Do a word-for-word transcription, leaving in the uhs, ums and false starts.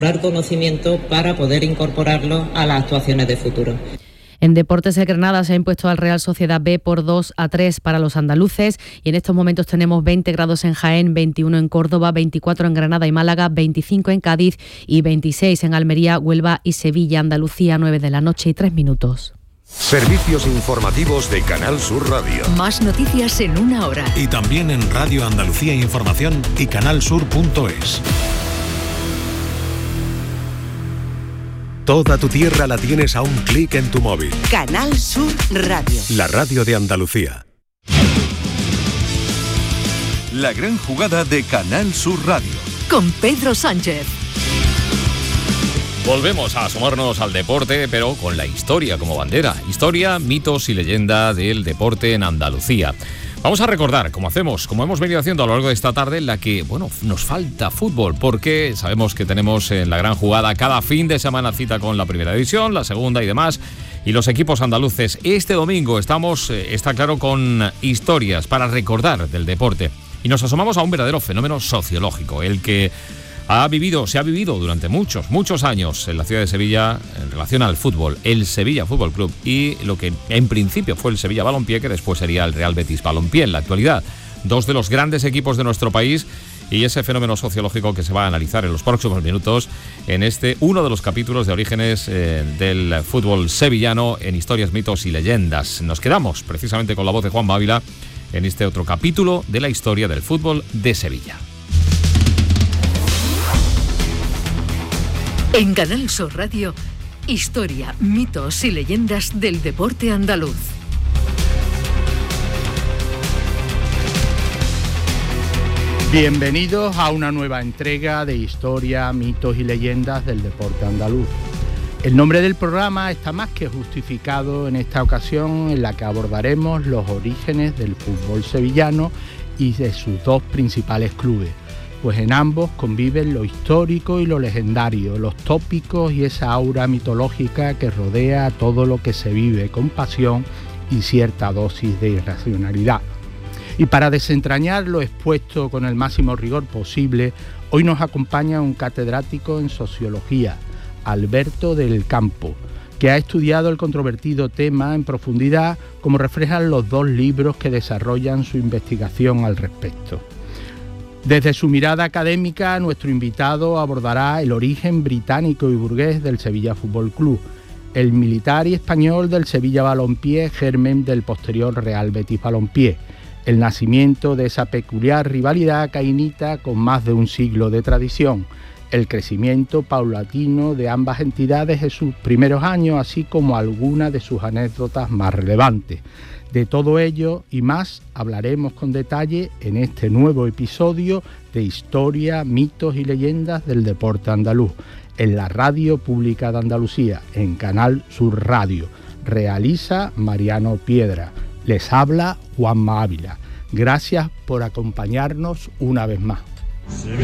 conocimiento para poder incorporarlo a las actuaciones de futuro. En Deportes de Granada se ha impuesto al Real Sociedad B por dos a tres para los andaluces y en estos momentos tenemos veinte grados en Jaén, veintiuno en Córdoba, veinticuatro en Granada y Málaga, veinticinco en Cádiz y veintiséis en Almería, Huelva y Sevilla. Andalucía, nueve de la noche y tres minutos. Servicios informativos de Canal Sur Radio. Más noticias en una hora. Y también en Radio Andalucía Información y canalsur punto es. Toda tu tierra la tienes a un clic en tu móvil. Canal Sur Radio. La radio de Andalucía. La gran jugada de Canal Sur Radio. Con Pedro Sánchez. Volvemos a asomarnos al deporte, pero con la historia como bandera. Historia, mitos y leyenda del deporte en Andalucía. Vamos a recordar, como hacemos, como hemos venido haciendo a lo largo de esta tarde, en la que, bueno, nos falta fútbol, porque sabemos que tenemos en la gran jugada cada fin de semana cita con la primera división, la segunda y demás, y los equipos andaluces. Este domingo estamos, eh, está claro, con historias para recordar del deporte. Y nos asomamos a un verdadero fenómeno sociológico, el que ha vivido, se ha vivido durante muchos, muchos años en la ciudad de Sevilla en relación al fútbol, el Sevilla Fútbol Club y lo que en principio fue el Sevilla Balompié, que después sería el Real Betis Balompié en la actualidad. Dos de los grandes equipos de nuestro país y ese fenómeno sociológico que se va a analizar en los próximos minutos en este, uno de los capítulos de orígenes eh, del fútbol sevillano en historias, mitos y leyendas. Nos quedamos precisamente con la voz de Juanma Ávila en este otro capítulo de la historia del fútbol de Sevilla. En Canal Sur Radio, historia, mitos y leyendas del deporte andaluz. Bienvenidos a una nueva entrega de historia, mitos y leyendas del deporte andaluz. El nombre del programa está más que justificado en esta ocasión, en la que abordaremos los orígenes del fútbol sevillano y de sus dos principales clubes. Pues en ambos conviven lo histórico y lo legendario, los tópicos y esa aura mitológica que rodea a todo lo que se vive con pasión y cierta dosis de irracionalidad. Y para desentrañar lo expuesto con el máximo rigor posible, hoy nos acompaña un catedrático en sociología, Alberto del Campo, que ha estudiado el controvertido tema en profundidad, como reflejan los dos libros que desarrollan su investigación al respecto. Desde su mirada académica, nuestro invitado abordará el origen británico y burgués del Sevilla Fútbol Club, el militar y español del Sevilla Balompié, germen del posterior Real Betis Balompié, el nacimiento de esa peculiar rivalidad cainita con más de un siglo de tradición, el crecimiento paulatino de ambas entidades en sus primeros años, así como algunas de sus anécdotas más relevantes. De todo ello y más hablaremos con detalle en este nuevo episodio de Historia, mitos y leyendas del deporte andaluz, en la Radio Pública de Andalucía, en Canal Sur Radio. Realiza Mariano Piedra. Les habla Juanma Ávila. Gracias por acompañarnos una vez más.